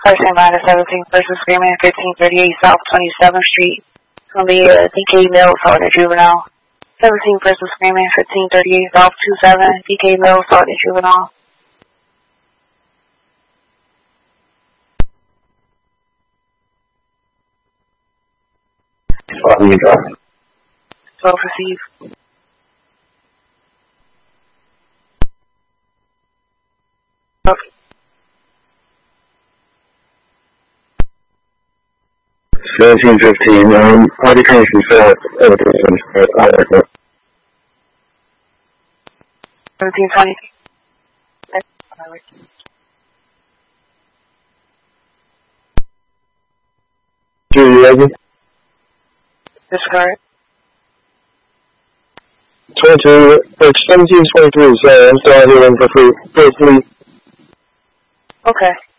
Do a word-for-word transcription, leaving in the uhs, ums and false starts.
Person minus seventeen versus Freeman, fifteen thirty-eight South twenty-seventh Street. It's going to be a D K Mills or the juvenile. seventeen versus Freeman, fifteen thirty-eight South twenty-seven, D K Mills or the juvenile. twelve receive. seventeen fifteen, um, body connection set, seventeen twenty. Julie, ready? Discard. twenty-two, it's seventeen twenty-three, so I'm still out here for free, for free. Okay.